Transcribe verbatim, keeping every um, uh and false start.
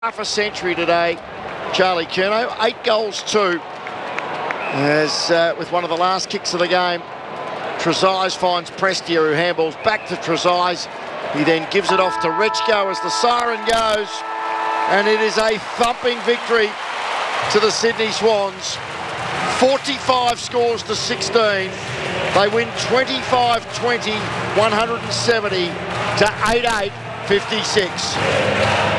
Half a century today, Charlie Curnow, eight goals two. As uh, with one of the last kicks of the game, Trezise finds Prestia, who handballs back to Trezise. He then gives it off to Rechko as the siren goes, and it is a thumping victory to the Sydney Swans. forty-five scores to sixteen. They win twenty-five twenty, one hundred seventy to eight eight fifty-six.